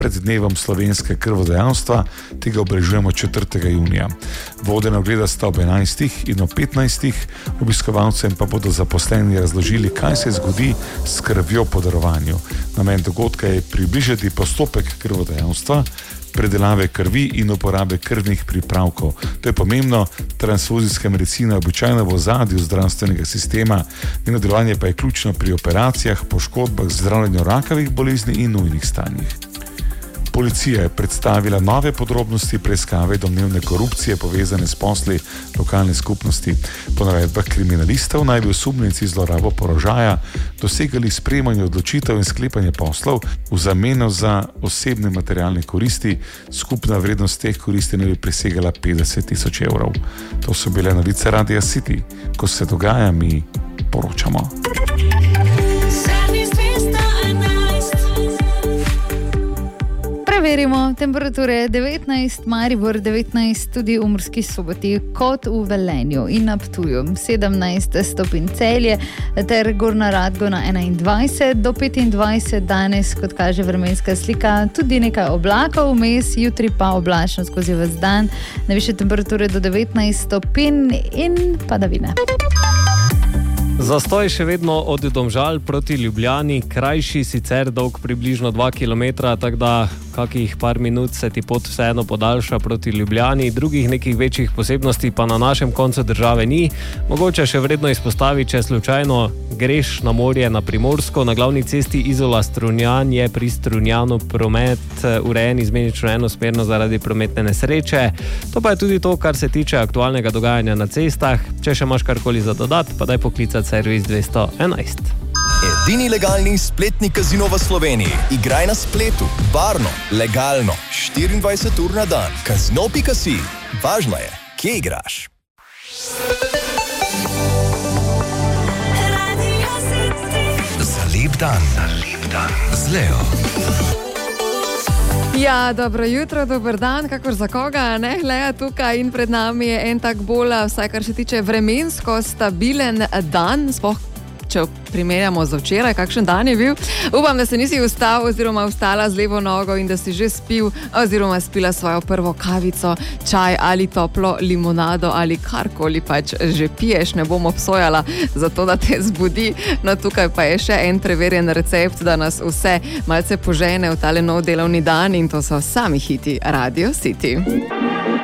pred dnevom slovenske krvodajalstva, tega obeležujemo 4. junija. Vodene ogleda sta ob 11. in ob 15. Obiskovalcem pa bodo zaposleni razložili, kaj se zgodi s krvjo po darovanju. Namen dogodka je približati postopek krvodajalstva, predelave krvi in uporabe krvnih pripravkov. To je pomembno, transfuzijska medicina običajno v ozadju zdravstvenega sistema, njeno delovanje pa je ključno pri operacijah, poškodbah, zdravljenju rakavih bolezni in nujnih stanjih. Policija je predstavila nove podrobnosti preiskave domnevne korupcije povezane s posli lokalne skupnosti. Po navedbah kriminalistov naj bi osumljenci zlorabo položaja dosegali sprejemanje odločitev in sklepanje poslov v zameno za osebne materialne koristi. Skupna vrednost teh koristi naj bi presegala 50.000 evrov. To so bile novice Radia City. Ko se dogaja, mi poročamo. Preverimo, temperature 19, Maribor 19, tudi v Murski Soboti kot v Velenju in na Ptuju 17 stopinj Celje ter Gornja Radgona 21 do 25 danes, kot kaže vremenska slika, tudi nekaj oblakov vmes, jutri pa oblačno skozi ves dan, najvišje temperature do 19 stopinj in padavine. Zastoj še vedno od Domžal proti Ljubljani, krajši, sicer dolg približno 2 km, tako da kakih par minut se ti pot vseeno podaljša proti Ljubljani. Drugih nekih večjih posebnosti pa na našem koncu države ni. Mogoče še vredno izpostavi, če slučajno greš na morje na Primorsko, na glavni cesti Izola-Strunjan je pri Strunjanu promet urejen izmenično enosmerno zaradi prometne nesreče. To pa je tudi to, kar se tiče aktualnega dogajanja na cestah. Če še imaš karkoli za dodat, pa daj poklicati servis 211. Edini legalni spletni kazino v Sloveniji. Igraj na spletu, varno, legalno, 24 ur na dan. Kazino.si. Važno je, kje igraš. Za lep dan. Z Leo. Ja, dobro jutro, dober dan, kakor za koga, ne? Lea tukaj in pred nami je en tak bolj, vsaj kar se tiče vremensko stabilen dan, sploh če primerjamo z včeraj, kakšen dan je bil. Upam, da se nisi vstal oziroma vstala z levo nogo in da si že spil oziroma spila svojo prvo kavico, čaj ali toplo limonado ali karkoli pač že piješ. Ne bom obsojala za to, da te zbudi. No, tukaj pa je še en preverjen recept, da nas vse malce požene v tale nov delovni dan in to so sami hiti Radio City.